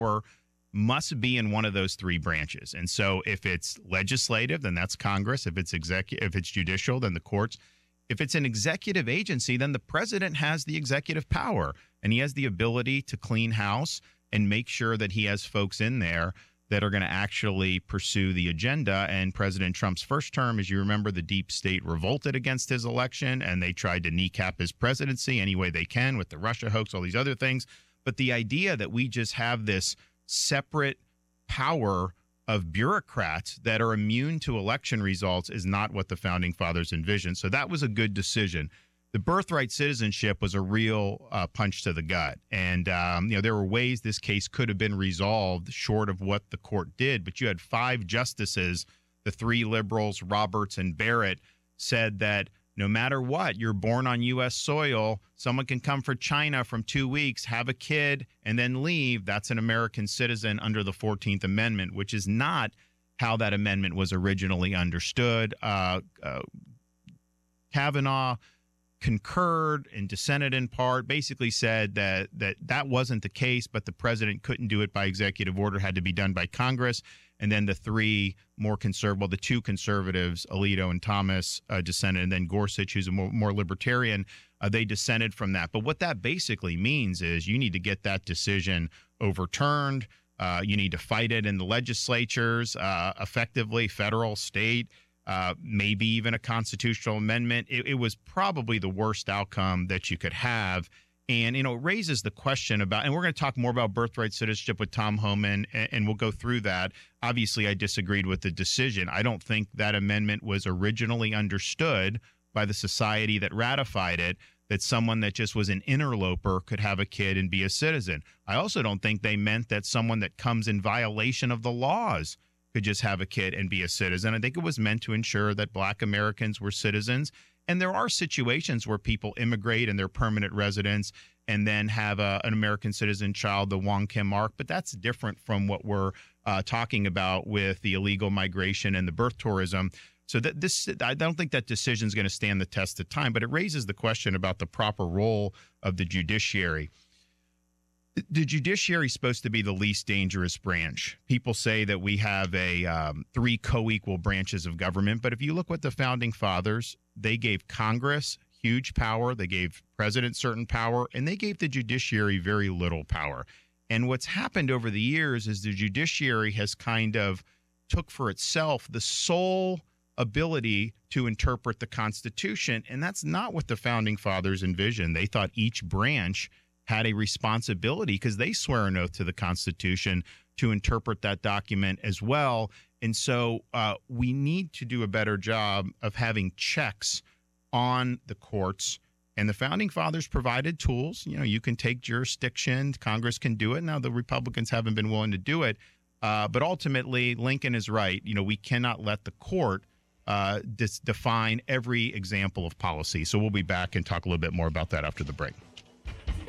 power must be in one of those three branches. And so if it's legislative, then that's Congress. If it's if it's judicial, then the courts. If it's an executive agency, then the president has the executive power, and he has the ability to clean house and make sure that he has folks in there that are going to actually pursue the agenda. And President Trump's first term, as you remember, the deep state revolted against his election, and they tried to kneecap his presidency any way they can with the Russia hoax, all these other things. But the idea that we just have this separate power of bureaucrats that are immune to election results is not what the founding fathers envisioned. So that was a good decision. The birthright citizenship was a real punch to the gut. And, there were ways this case could have been resolved short of what the court did. But you had 5 justices, the 3 liberals, Roberts and Barrett, said that no matter what, you're born on U.S. soil. Someone can come from China from 2 weeks, have a kid, and then leave. That's an American citizen under the 14th Amendment, which is not how that amendment was originally understood. Kavanaugh concurred and dissented in part, basically said that wasn't the case, but the president couldn't do it by executive order, had to be done by Congress. And then the 3 more conservative, the 2 conservatives, Alito and Thomas, dissented, and then Gorsuch, who's a more libertarian, they dissented from that. But what that basically means is you need to get that decision overturned. You need to fight it in the legislatures, effectively, federal, state, maybe even a constitutional amendment. It was probably the worst outcome that you could have. And, it raises the question about, and we're going to talk more about birthright citizenship with Tom Homan, and we'll go through that. Obviously, I disagreed with the decision. I don't think that amendment was originally understood by the society that ratified it, that someone that just was an interloper could have a kid and be a citizen. I also don't think they meant that someone that comes in violation of the laws could just have a kid and be a citizen. I think it was meant to ensure that Black Americans were citizens. And there are situations where people immigrate and they're permanent residents and then have an American citizen child, the Wong Kim mark. But that's different from what we're talking about with the illegal migration and the birth tourism. So I don't think that decision is going to stand the test of time, but it raises the question about the proper role of the judiciary. The judiciary is supposed to be the least dangerous branch. People say that we have 3 co-equal branches of government, but if you look what the founding fathers, they gave Congress huge power, they gave president certain power, and they gave the judiciary very little power. And what's happened over the years is the judiciary has kind of took for itself the sole ability to interpret the Constitution, and that's not what the founding fathers envisioned. They thought each branch had a responsibility, because they swear an oath to the Constitution, to interpret that document as well. And so we need to do a better job of having checks on the courts. And the founding fathers provided tools. You can take jurisdiction. Congress can do it. Now, the Republicans haven't been willing to do it. But ultimately, Lincoln is right. We cannot let the court define every example of policy. So we'll be back and talk a little bit more about that after the break.